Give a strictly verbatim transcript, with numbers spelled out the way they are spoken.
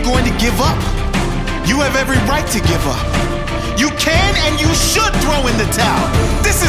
going to give up. You have every right to give up. You can and you should throw in the towel. This